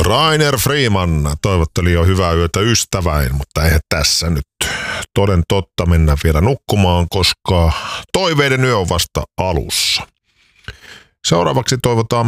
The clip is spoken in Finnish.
Rainer Freeman toivotteli jo hyvää yötä ystäväin, mutta eihän tässä nyt toden totta mennä vielä nukkumaan, koska toiveiden yö on vasta alussa. Seuraavaksi toivotaan